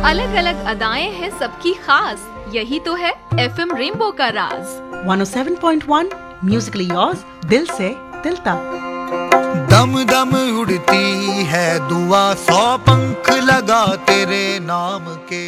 अलग अलग अदाएं हैं सबकी खास, यही तो है FM रेनबो का राज। 107.1 म्यूजिकली योर्स, दिल से दिल तक। दम दम उड़ती है दुआ, 100 पंख लगा तेरे नाम के।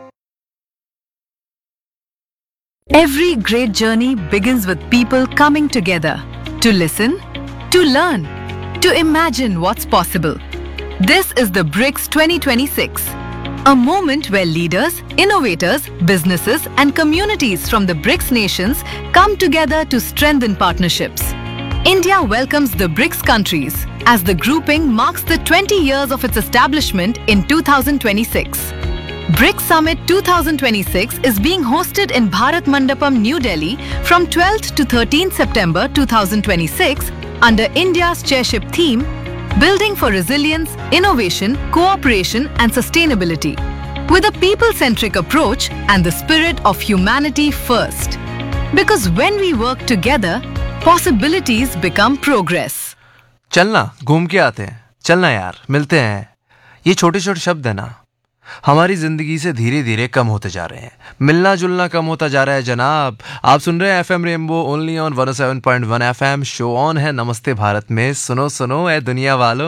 Every great journey begins with people coming together to listen, to learn, to imagine what's possible. This is the BRICS 2026, a moment where leaders, innovators, businesses and communities from the BRICS nations come together to strengthen partnerships. India welcomes the BRICS countries as the grouping marks the 20 years of its establishment in 2026. BRICS Summit 2026 is being hosted in Bharat Mandapam, New Delhi from 12th to 13th September 2026 under India's chairship theme, Building for Resilience, Innovation, Cooperation and Sustainability, with a people-centric approach and the spirit of humanity first. Because when we work together, possibilities become progress. चलना, घूम के आते हैं, चलना यार, मिलते हैं। ये छोटे छोटे शब्द है ना, हमारी जिंदगी से धीरे धीरे कम होते जा रहे हैं। मिलना जुलना कम होता जा रहा है जनाब। आप सुन रहे हैं FM rainbow only on 107.1 FM। Show on है नमस्ते भारत में। सुनो सुनो ए दुनिया वालों,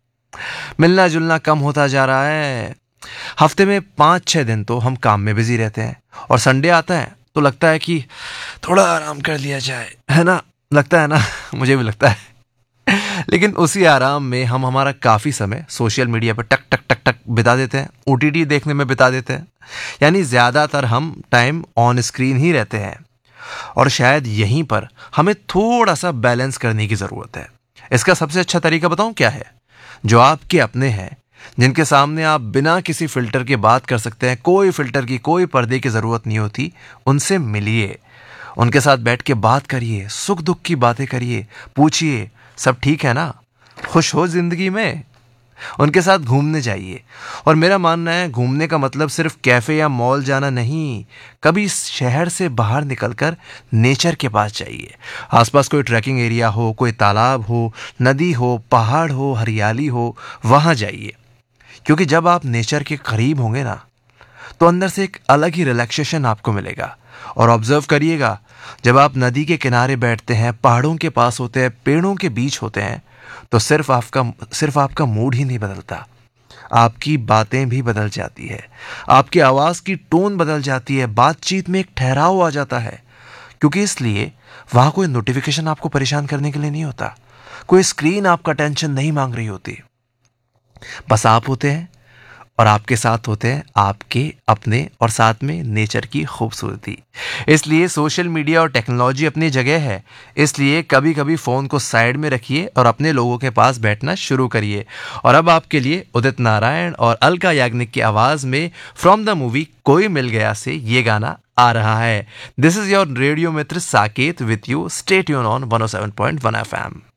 मिलना जुलना कम होता जा रहा है। हफ्ते में 5-6 दिन तो हम काम में बिजी रहते हैं और संडे आता है तो लगता है कि थोड़ा आराम कर लिया जाए, है ना? लगता है ना? मुझे भी लगता है। लेकिन उसी आराम में हम हमारा काफ़ी समय सोशल मीडिया पर टक टक टक टक बिता देते हैं, OTT देखने में बिता देते हैं। यानी ज़्यादातर हम टाइम ऑन स्क्रीन ही रहते हैं और शायद यहीं पर हमें थोड़ा सा बैलेंस करने की ज़रूरत है। इसका सबसे अच्छा तरीका बताऊं क्या है? जो आपके अपने हैं, जिनके सामने आप बिना किसी फ़िल्टर के बात कर सकते हैं, कोई फ़िल्टर की, कोई पर्दे की ज़रूरत नहीं होती, उनसे मिलिए, उनके साथ बैठ के बात करिए, सुख दुख की बातें करिए, पूछिए सब ठीक है ना, खुश हो जिंदगी में। उनके साथ घूमने जाइए। और मेरा मानना है घूमने का मतलब सिर्फ कैफ़े या मॉल जाना नहीं, कभी शहर से बाहर निकलकर नेचर के पास जाइए। आसपास कोई ट्रैकिंग एरिया हो, कोई तालाब हो, नदी हो, पहाड़ हो, हरियाली हो, वहाँ जाइए। क्योंकि जब आप नेचर के करीब होंगे ना, तो अंदर से एक अलग ही रिलैक्सेशन आपको मिलेगा। और ऑब्जर्व करिएगा, जब आप नदी के किनारे बैठते हैं, पहाड़ों के पास होते हैं, पेड़ों के बीच होते हैं, तो सिर्फ आपका मूड ही नहीं बदलता, आपकी बातें भी बदल जाती है, आपकी आवाज़ की टोन बदल जाती है, बातचीत में एक ठहराव आ जाता है। क्योंकि इसलिए वहाँ कोई नोटिफिकेशन आपको परेशान करने के लिए नहीं होता, कोई स्क्रीन आपका टेंशन नहीं मांग रही होती। बस आप होते हैं और आपके साथ होते हैं आपके अपने और साथ में नेचर की खूबसूरती। इसलिए सोशल मीडिया और टेक्नोलॉजी अपनी जगह है, इसलिए कभी कभी फ़ोन को साइड में रखिए और अपने लोगों के पास बैठना शुरू करिए। और अब आपके लिए उदित नारायण और अलका याग्निक की आवाज़ में फ्रॉम द मूवी कोई मिल गया से ये गाना आ रहा है। This is your radio Mitra Saket with you. Stay tune on 107.1 FM।